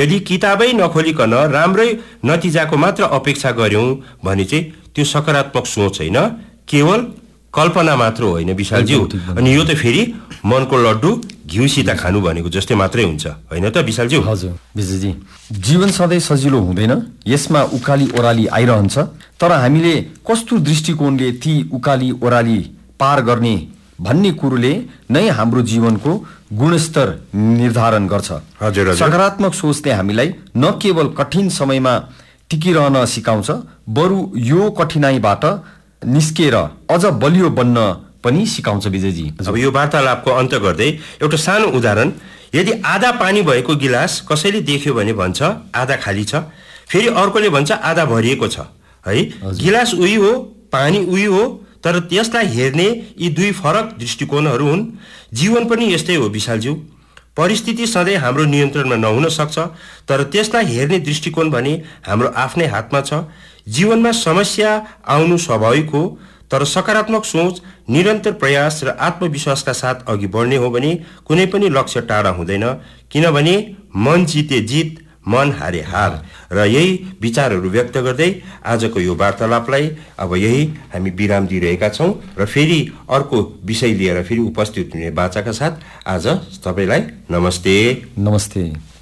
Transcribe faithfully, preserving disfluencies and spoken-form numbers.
यदि किताबै नखोलिकन राम्रै नतिजाको मात्र अपेक्षा गर्यौं भने चाहिँ त्यो सकारात्मक सोच होइन, केवल कल्पना मात्र होइन विशालज्यू। अनि यो त फेरि मनको लड्डु घिउसित खानु भनेको जस्तै मात्रै हुन्छ, होइन त विशालज्यू? हजुर विजयजी, जीवन सधैँ सजिलो हुँदैन, यसमा उकाली ओह्राली आइरहन्छ। तर हामीले कस्तो दृष्टिकोणले ती उकाली ओह्राली पार गर्ने भन्ने कुरोले नै हाम्रो जीवनको गुणस्तर निर्धारण गर्छ। हजुर हजुर। सकारात्मक सोचले हामीलाई न केवल कठिन समयमा टिकिरहन सिकाउँछ, बरु यो कठिनाइबाट निस्केर अझ बलियो बन्न पनि सिकाउँछ विजयजी। अब यो वार्तालापको अन्त गर्दै एउटा सानो उदाहरण, यदि आधा पानी भएको गिलास कसैले देख्यो भने भन्छ आधा खाली छ, फेरि अर्कोले भन्छ आधा भरिएको छ, है? गिलास उही हो, पानी उही हो, तर त्यसलाई हेर्ने यी दुई फरक दृष्टिकोणहरू हुन्। जीवन पनि यस्तै हो विशालज्यू। परिस्थिति सधैँ हाम्रो नियन्त्रणमा नहुन सक्छ, तर त्यसलाई हेर्ने दृष्टिकोण भने हाम्रो आफ्नै हातमा छ। जीवनमा समस्या आउनु स्वाभाविक हो, तर सकारात्मक सोच, निरन्तर प्रयास र आत्मविश्वासका साथ अघि बढ्ने हो भने कुनै पनि लक्ष्य टाढा हुँदैन, किनभने मन जिते जित, मन हारे हार। र यही विचारहरू व्यक्त गर्दै आजको यो वार्तालापलाई अब यही हामी विराम दिइरहेका छौं र फेरि अर्को विषय लिएर फेरि उपस्थित हुने बाचाका साथ आज तपाईलाई नमस्ते। नमस्ते।